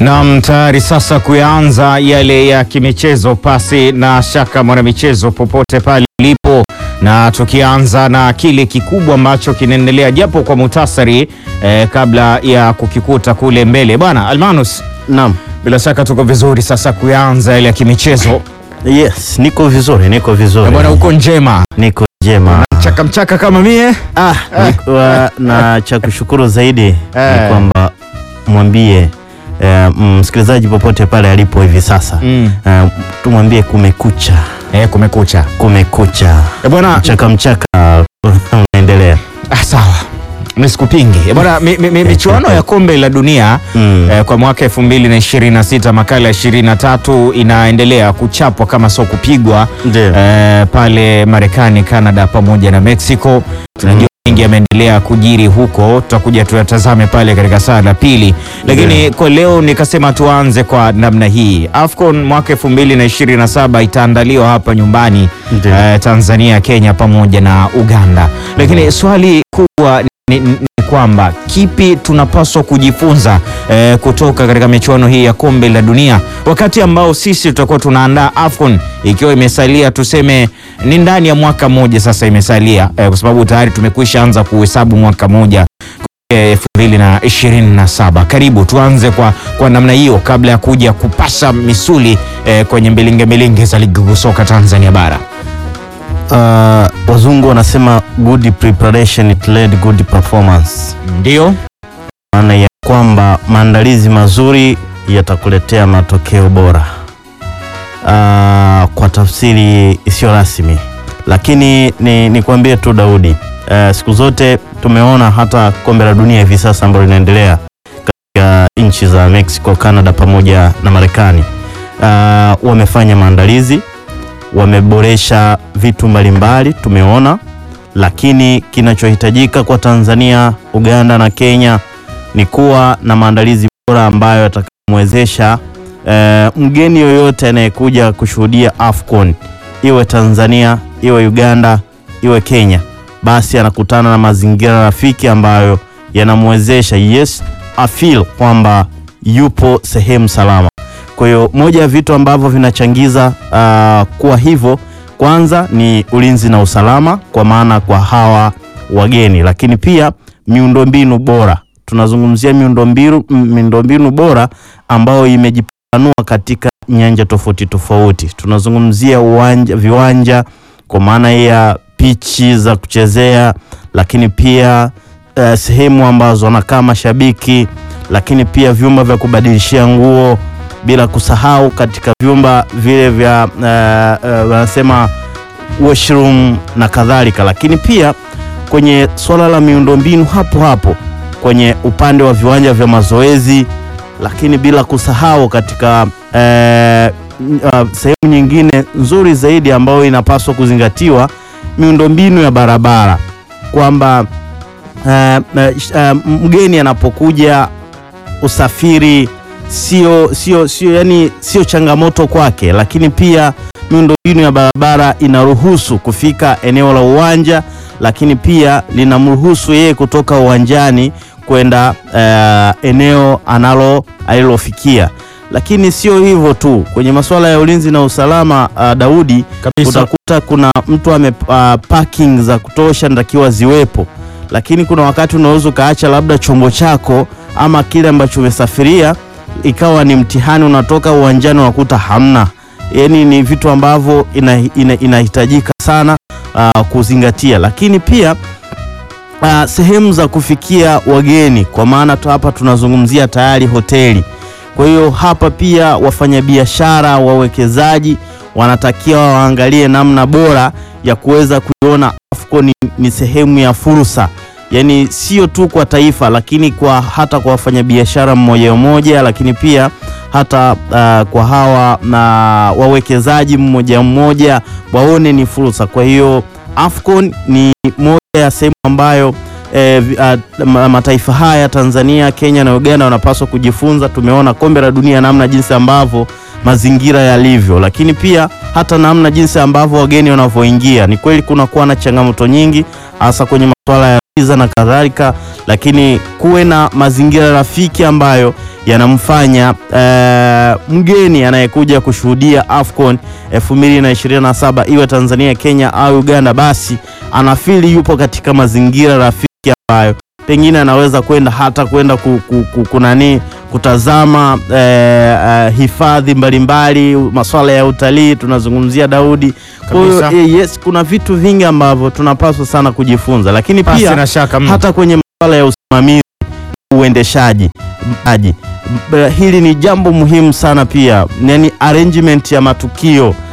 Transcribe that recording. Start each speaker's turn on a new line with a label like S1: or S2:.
S1: Naam, tayari sasa kuanza yale ya kimichezo, pasi na shaka mwanamichezo popote pale ulipo, na tukianza na kile kikubwa ambacho kinaendelea japo kwa muhtasari kabla ya kukikuta kule mbele. Bwana Almanus,
S2: naam,
S1: bila shaka tuko vizuri sasa kuanza yale ya kimichezo.
S2: Yes, niko vizuri.
S1: Bwana uko njema?
S2: Niko njema.
S1: Mchaka kama mie?
S2: Na cha kushukuru zaidi ni kwamba mwambie msikilizaji popote pale alipo hivi sasa, tumwambie kumekucha. Kumekucha.
S1: Bwana
S2: mchaka unaendelea.
S1: Sawa. Nisikupingi. Bwana michuano ya kombe la dunia kwa mwaka 2026 makala 23 inaendelea kuchapwa kama sio kupigwa pale Marekani, Canada pamoja na Mexico. Tunajua mengi yameendelea kujiri huko, tutakuja tuyatazame pale katika saa la pili, lakini kwa leo nikasema tuanze kwa namna hii. AFCON mwaka 2027 itaandaliwa hapa nyumbani Tanzania, Kenya pamoja na Uganda, lakini swali kubwa ni kwamba kipi tunapaswa kujifunza kutoka katika michuano hii ya kombe la dunia, wakati ambao sisi tutakuwa tunaandaa AFCON ikiwa imesalia tuseme ni ndani ya mwaka mmoja sasa imesalia, kwa sababu tayari tumekwisha anza kuhesabu mwaka mmoja 2027. Karibu tuanze kwa namna hiyo kabla ya kuja kupasha misuli kwenye mbilinge za ligi soka Tanzania bara.
S2: Wazungu wanasema good preparation it led good performance.
S1: Ndio
S2: maana ya kwamba maandalizi mazuri yatakuletea matokeo bora, kwa tafsiri isiyo rasmi. Lakini nikwambie tu Daudi, siku zote tumeona hata kombe la dunia hivi sasa ambalo linaendelea katika nchi za Mexico, Canada pamoja na Marekani, wamefanya maandalizi, wameboresha vitu mbalimbali tumeona, lakini kinachohitajika kwa Tanzania, Uganda na Kenya ni kuwa na maandalizi bora ambayo yatakamwezesha mgeni yoyote anayekuja kushuhudia AFCON, iwe Tanzania, iwe Uganda, iwe Kenya, basi anakutana na mazingira rafiki ambayo yanamwezesha afeel kwamba yupo sehemu salama. Kwa hiyo moja ya vitu ambavyo vinachangiza kuwa hivyo, kwanza ni ulinzi na usalama kwa maana kwa hawa wageni, lakini pia miundombinu bora. Tunazungumzia miundombinu bora ambayo imejipanua katika nyanja tofauti. Tunazungumzia viwanja kwa maana ya pichi za kuchezea, lakini pia sehemu ambazo wanakaa mashabiki, lakini pia vyumba vya kubadilishia nguo, bila kusahau katika vyumba vile vya wanasema washroom na kadhalika. Lakini pia kwenye swala la miundombinu hapo kwenye upande wa viwanja vya mazoezi, lakini bila kusahau katika sehemu nyingine nzuri zaidi ambayo inapaswa kuzingatiwa, miundombinu ya barabara, kwamba mgeni anapokuja usafiri sio changamoto kwake, lakini pia miundombinu ya barabara inaruhusu kufika eneo la uwanja, lakini pia linamruhusu yeye kutoka uwanjani kwenda eneo alilofikia. Lakini sio hivyo tu, kwenye masuala ya ulinzi na usalama, Daudi, utakuta kuna mtu parking za kutosha ndakiwa ziwepo, lakini kuna wakati unaweza kaacha labda chombo chako ama kile ambacho umesafiria ikawa ni mtihani, unatoka uwanjani unakuta hamna. Yaani ni vitu ambavyo inahitajika sana kuzingatia. Lakini pia sehemu za kufikia wageni, kwa maana hapa tunazungumzia tayari hoteli. Kwa hiyo hapa pia wafanyabiashara, wawekezaji wanatakiwa waangalie namna bora ya kuweza kuiona AFCON ni sehemu ya fursa. Yaani sio tu kwa taifa, lakini hata kwa wafanyabiashara mmoja, lakini pia hata kwa hawa na wawekezaji mmoja waone ni fursa. Kwa hiyo AFCON ni moja ya sehemu ambayo mataifa haya Tanzania, Kenya na Uganda wanapaswa kujifunza. Tumeona kombe la dunia namna jinsi ambavyo mazingira yalivyo, lakini pia hata namna jinsi ambavyo wageni wanavyoingia. Ni kweli kunakuwa na changamoto nyingi hasa kwenye masuala ya visa na kadhalika, lakini kuwe na mazingira rafiki ambayo yanamfanya mgeni anayekuja kushuhudia AFCON 2027 iwe Tanzania, Kenya au Uganda, basi anafili yupo katika mazingira rafiki ambayo pengine anaweza kwenda hata kwenda kutazama hifadhi mbalimbali, masuala ya utalii tunazungumzia Daudi. Kwa yes, kuna vitu vingi ambavyo tunapaswa sana kujifunza, lakini pia hata kwenye masuala ya usimamizi, uendeshaji, hili ni jambo muhimu sana pia, yani arrangement ya matukio